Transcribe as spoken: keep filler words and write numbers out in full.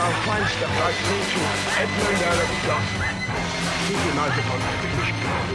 our fine stuff like nature, Edmund Earl of Johnson. Keep your eyes upon that.